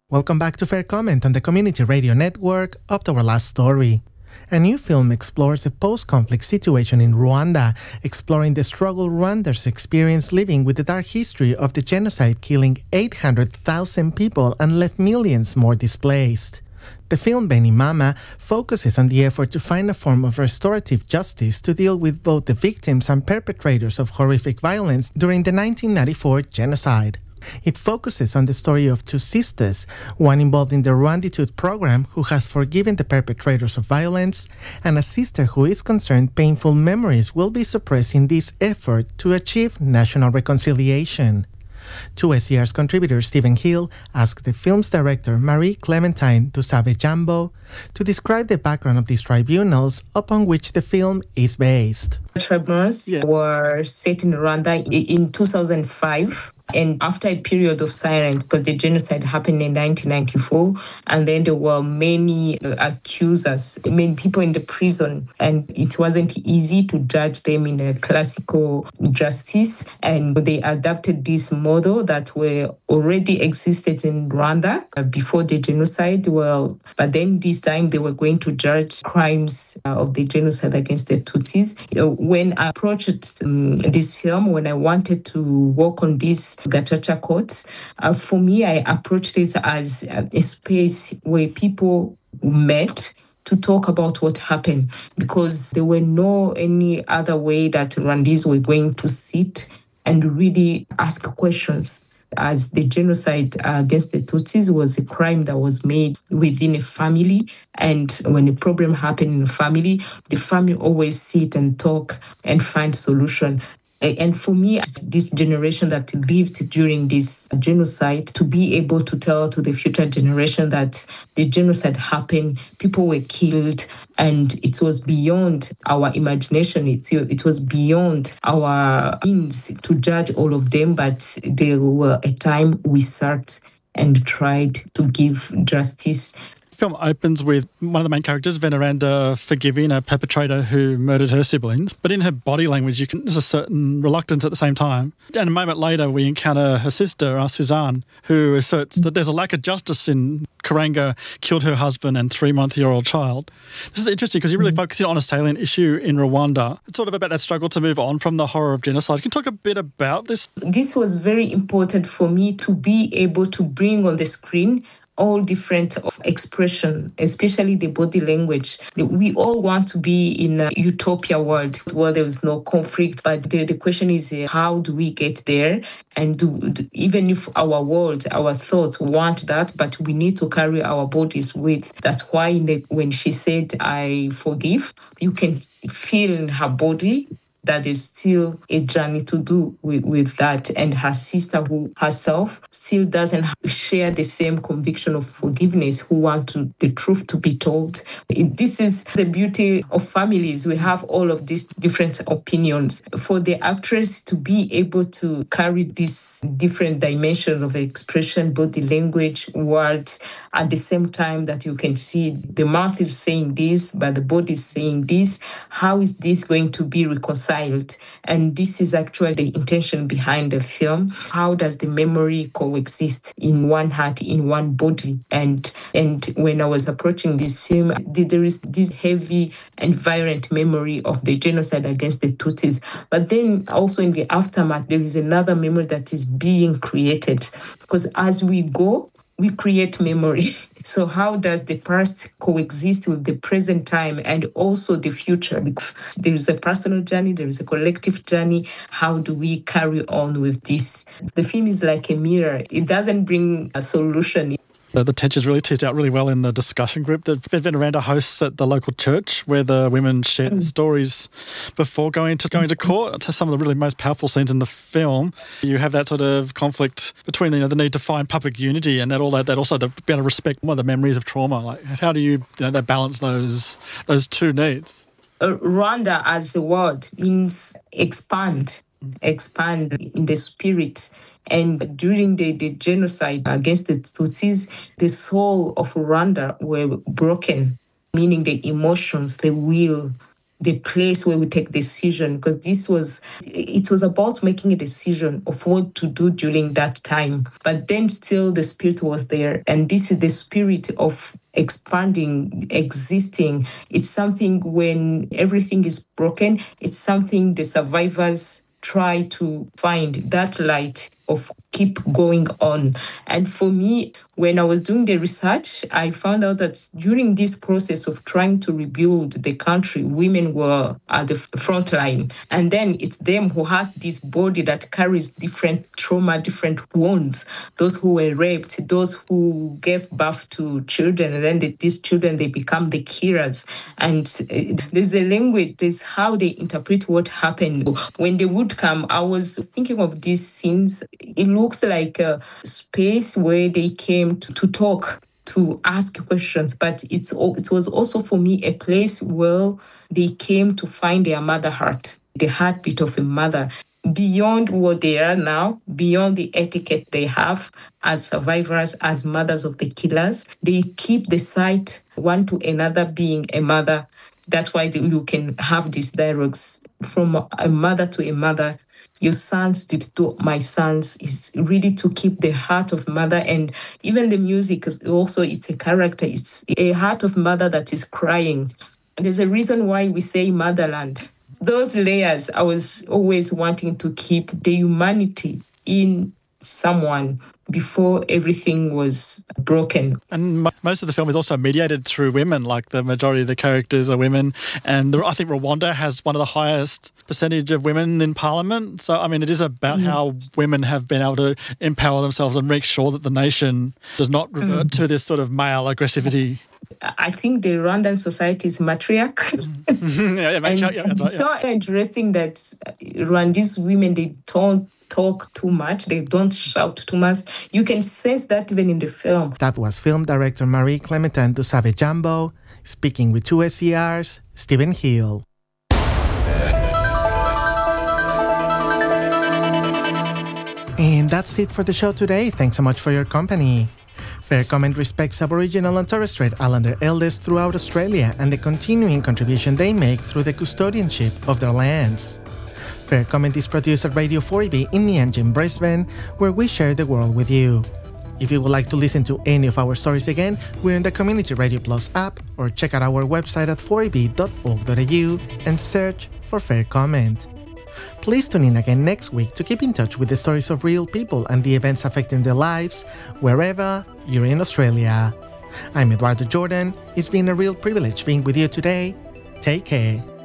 Welcome back to Fair Comment on the Community Radio Network. Up to our last story. A new film explores a post-conflict situation in Rwanda, exploring the struggle Rwandans experience living with the dark history of the genocide killing 800,000 people and left millions more displaced. The film Beni Mama focuses on the effort to find a form of restorative justice to deal with both the victims and perpetrators of horrific violence during the 1994 genocide. It focuses on the story of two sisters, one involved in the Rwanditude program who has forgiven the perpetrators of violence, and a sister who is concerned painful memories will be suppressed in this effort to achieve national reconciliation. 2SER's contributor Stephen Hill asked the film's director Marie Clementine Dusabe Jambo to describe the background of these tribunals upon which the film is based. Tribunals were set in Rwanda in 2005. And after a period of silence, because the genocide happened in 1994, and then there were many accusers, many people in the prison, and it wasn't easy to judge them in a classical justice. And they adapted this model that were already existed in Rwanda before the genocide. But then this time they were going to judge crimes of the genocide against the Tutsis. When I approached this film, when I wanted to work on this Gacaca courts, for me, I approached this as a space where people met to talk about what happened, because there were no any other way that Rwandese were going to sit and really ask questions, as the genocide against the Tutsis was a crime that was made within a family. And when a problem happened in a family, the family always sit and talk and find solution. And for me, this generation that lived during this genocide, to be able to tell to the future generation that the genocide happened, people were killed, and it was beyond our imagination. It was beyond our means to judge all of them, but there were a time we sat and tried to give justice. The film opens with one of the main characters, Veneranda, forgiving a perpetrator who murdered her siblings. But in her body language, there's a certain reluctance at the same time. And a moment later, we encounter her sister, Suzanne, who asserts that there's a lack of justice in Karanga killed her husband and 3-month-old child. This is interesting because you're really focusing on a salient issue in Rwanda. It's sort of about that struggle to move on from the horror of genocide. Can you talk a bit about this? This was very important for me to be able to bring on the screen all different expression, especially the body language. We all want to be in a utopia world where there is no conflict, but the question is, how do we get there? And even if our world, our thoughts want that, but we need to carry our bodies with. That's why when she said, I forgive, you can feel in her body that there's still a journey to do with that. And her sister, who herself still doesn't share the same conviction of forgiveness, who want the truth to be told. This is the beauty of families. We have all of these different opinions. For the actress to be able to carry this different dimension of expression, body language, words, at the same time that you can see the mouth is saying this, but the body is saying this, how is this going to be reconciled? And this is actually the intention behind the film. How does the memory coexist in one heart, in one body? And when I was approaching this film, there is this heavy and violent memory of the genocide against the Tutsis. But then also in the aftermath, there is another memory that is being created. Because as we go, we create memory. So how does the past coexist with the present time and also the future? Because there is a personal journey, there is a collective journey. How do we carry on with this? The film is like a mirror. It doesn't bring a solution. The tensions really teased out really well in the discussion group that Veneranda hosts at the local church, where the women share their stories before going to court. To some of the really most powerful scenes in the film, you have that sort of conflict between the need to find public unity and that also to be able to respect one of the memories of trauma. Like, how do you balance those two needs? Rwanda as a word means expand in the spirit. And during the genocide against the Tutsis, the soul of Rwanda were broken, meaning the emotions, the will, the place where we take decision, because it was about making a decision of what to do during that time. But then still the spirit was there. And this is the spirit of expanding, existing. It's something when everything is broken, it's something the survivors try to find that light of keep going on. And for me, when I was doing the research, I found out that during this process of trying to rebuild the country, women were at the front line. And then it's them who have this body that carries different trauma, different wounds. Those who were raped, those who gave birth to children, and then these children, they become the killers. And there's a language, there's how they interpret what happened. When they would come, I was thinking of these scenes. It looks like a space where they came to talk, to ask questions, but it was also for me a place where they came to find their mother heart, the heartbeat of a mother. Beyond what they are now, beyond the etiquette they have as survivors, as mothers of the killers, they keep the sight one to another being a mother. That's why you can have these dialogues from a mother to a mother. Your sons did to my sons, is really to keep the heart of mother. And even the music is also, it's a character. It's a heart of mother that is crying. And there's a reason why we say motherland. Those layers, I was always wanting to keep the humanity in someone before everything was broken. And most of the film is also mediated through women, like the majority of the characters are women. And I think Rwanda has one of the highest percentage of women in parliament. So, I mean, it is about how women have been able to empower themselves and make sure that the nation does not revert to this sort of male aggressivity. I think the Rwandan society is matriarch. It's so interesting that Rwandese women, they don't talk too much, they don't shout too much. You can sense that even in the film. That was film director Marie Clementine Dusabe-Jambo speaking with 2SER's Stephen Hill. And that's it for the show today. Thanks so much for your company. Fair Comment respects Aboriginal and Torres Strait Islander elders throughout Australia and the continuing contribution they make through the custodianship of their lands. Fair Comment is produced at Radio 4EB in Mianjin, Brisbane, where we share the world with you. If you would like to listen to any of our stories again, we're in the Community Radio Plus app, or check out our website at 4eb.org.au and search for Fair Comment. Please tune in again next week to keep in touch with the stories of real people and the events affecting their lives, wherever you're in Australia. I'm Eduardo Jordan. It's been a real privilege being with you today. Take care.